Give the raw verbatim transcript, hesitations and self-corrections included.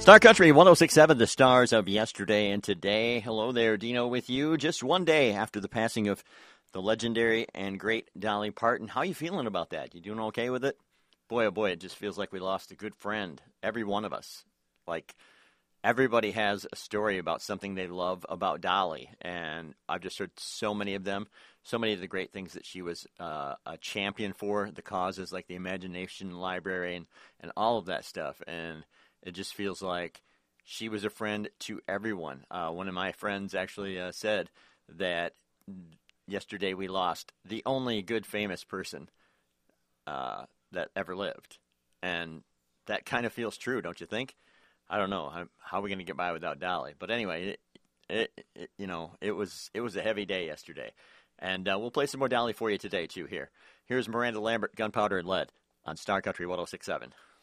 Star Country one oh six point seven, the stars of yesterday and today. Hello there, Dino with you. Just one day after the passing of the legendary and great Dolly Parton. How are you feeling about that? You doing okay with it? Boy, oh boy, it just feels like we lost a good friend. Every one of us. Like, everybody has a story about something they love about Dolly. And I've just heard so many of them. So many of the great things that she was uh, a champion for, the causes like the Imagination Library and, and all of that stuff. And it just feels like she was a friend to everyone. Uh, one of my friends actually uh, said that yesterday we lost the only good famous person uh, that ever lived. And that kind of feels true, don't you think? I don't know. How, how are we going to get by without Dolly? But anyway, it, it, it, you know, it was it was a heavy day yesterday. And uh, we'll play some more Dolly for you today, too, here. Here's Miranda Lambert, Gunpowder and Lead on Star Country one oh six point seven.